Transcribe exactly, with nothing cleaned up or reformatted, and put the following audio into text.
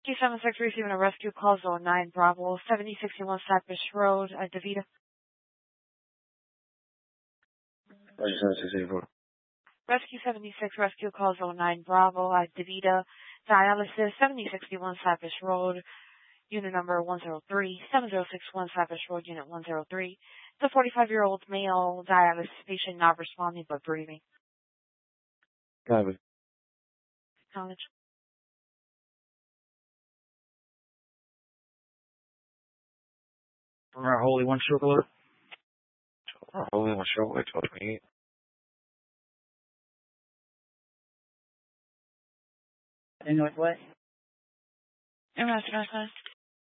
Q seven six receiving a rescue call, zone nine Bravo, seventy sixty-one Flatbush Road, uh, DeVita. Roger, seven six eight four. Rescue seventy-six, rescue call, zone nine Bravo, uh, DeVita. Dialysis, seventy sixty-one Flatbush Road, unit number one zero three, seven zero six one Flatbush Road, unit one zero three. It's a forty-five-year-old male dialysis patient not responding but breathing. Copy. Knowledge. From our Holy One Stroke Alert. Oh, Holy One Stroke Alert, twelve twenty-eight. In Northwest? Northwest.